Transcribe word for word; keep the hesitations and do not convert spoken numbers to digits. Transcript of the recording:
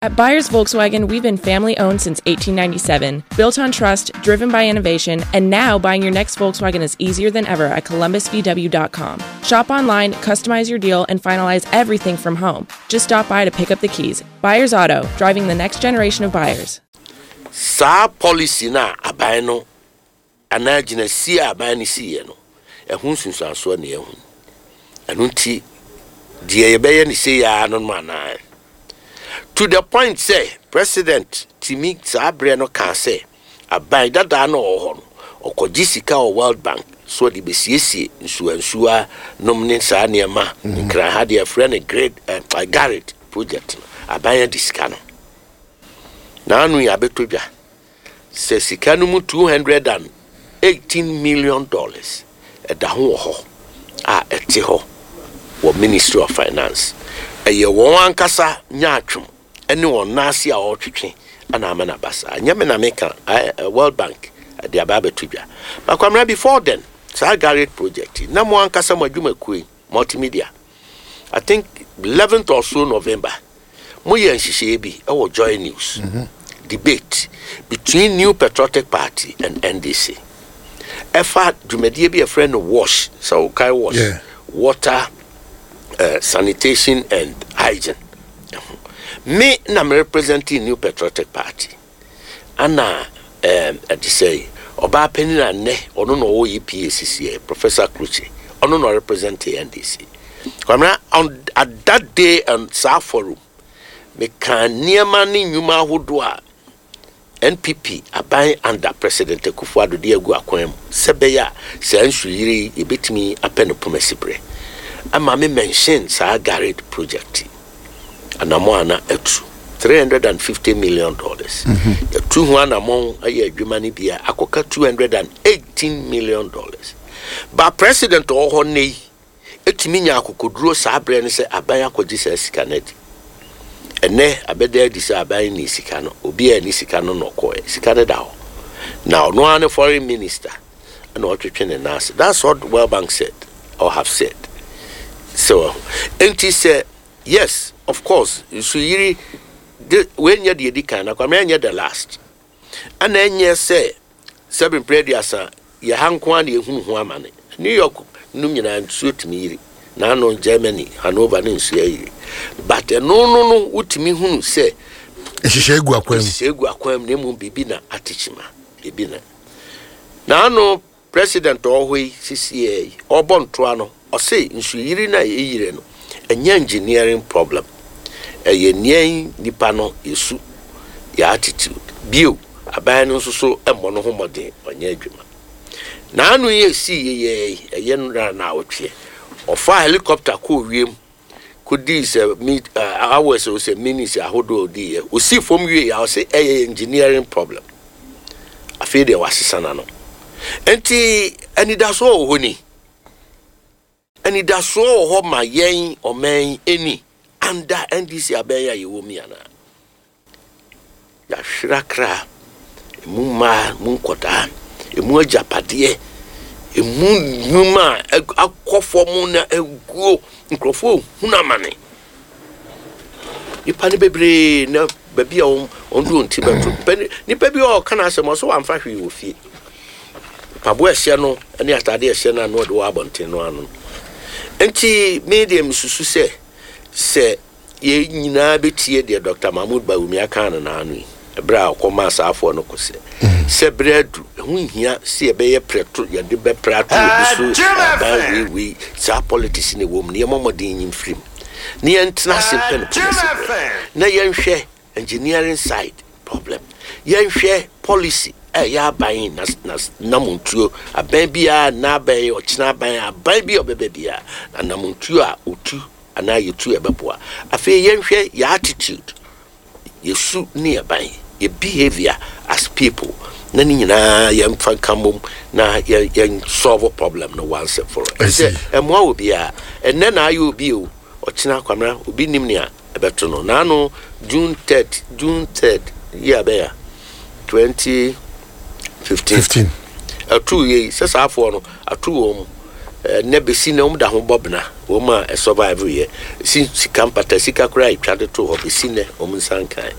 At Byers Volkswagen, we've been family-owned since eighteen ninety-seven, built on trust, driven by innovation, and now buying your next Volkswagen is easier than ever at columbus v w dot com. Shop online, customize your deal, and finalize everything from home. Just stop by to pick up the keys. Byers Auto, driving the next generation of buyers. Sa policy na aban no anagina si aban ni si no ehun sunsanso na ehun anunti die yebeye ni se ya no mana to the point say president Timi Sabre no can say aban dada no ho no okoji sika o World Bank so di besiesie nsuansua nomne sa niema nkra ha de friend great uh, Garrett project aban di sika no na anu ya betobia se sika no mu two hundred eighteen million dollars e da ho ho a ete ho wo Ministry of Finance e ye won ankasa nya atwom ene won nase a otwetwe ana amana basa nya me na meka World Bank de aba betobia makwamra before then sa Garrett project na mo ankasa madwuma kuyi multimedia I think eleventh or so November mo ye nhihye bi e wo Joy News mm-hmm. debate between New Patriotic Party and N D C. Efa Jumedie be a friend of wash, so kai wash, yeah. water, uh, sanitation and hygiene. Me na me representing New Patriotic Party. Ana um at say oba penina ne ono no O E P A C C Professor Kluchi ono no represent N D C. Kwamra on at that day and sa forum me kan niema ni nyuma hodo a N P P aban under President Akufo-Addo de agu akwam sebeya se ansuiri ebetimi apeno pomesibre ama me mention sa Garrett project anamo ana etu three hundred fifty million dollars mm-hmm. the two one among aye adwuma ni bia akoka two hundred eighteen million dollars but President oho nei etimi nya akokoduro sa abre ne se aban akogi sa sika nedi ene abede di sa aban ni sika no obi a ni sika no no ko sika ne da now no one foreign minister and what we train nas that's what World Bank said or have said so and he said yes of course so yiri when you the kind of anya the last and then you say seven prediasa ya hankwa na ehunu ho amane New York num nyina nsuot mi na no Germany Hanover ne nsu ayi but no no no utimi hunu se ehihye egu akwam ehihye egu akwam na mu bibi na atichima bibi na na no president ohoi C C A obonto ano o say nsu yiri na eyire no enya engineering problem eye nien nipa no yesu ya attitude bio aban no so so emmo no homode onya adwuma na anu ye si ye eye no na otwe ofa helicopter ko wiem could this uh, meet uh, hours or say minutes ahodo di o si from wie ya say eh engineering problem afi de wasesana no enti ani da so ho ni ani da so ho ma yen o men eni under N D C abeya yewo mi ana ya shrakra mu ma mu koda emu ajapade emu nyuma akofo mu na eguo nkrofo hunamane ipani bebre na baby on ondu onti beto ni baby o kana asemo so amfa hwe ofie pabo ehye no ani atade ehye na no de wa abonten no anu enti medium susu se se ye nyina betie de Doctor Mahmoud Bawumia kan na anu ebra akoma asafo no kose se bredu hunhia se ebeye preto ye de be prato bisu ba we we sa politics ne wom ne momodin yin film ne entna simple na yenhwe engineering side problem yenhwe policy eh ya ban na namuntuo aban bia na ban o china ban aban bia obebe bia na namuntuo a otu ana yetu ebeboa afi yenhwe ya attitude yesu ne aban your behavior as people na ni nyina yam fankamum na yen solve a problem no once and for all say em wa obi a enne na ayo obi o ochina kwamra obi nim ne a ebeto no na no June third June third year be ya twenty fifteen atu ye sesa afo no atu wo ne besi na um da ho bobna wo ma survive ye si sika mpata sika kura itwa de to ho besi ne um sankan